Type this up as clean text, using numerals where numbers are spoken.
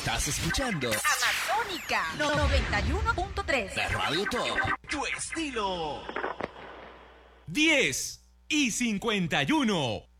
Estás escuchando Amazónica 91.3. la Radio Top. Tu estilo. 10:51.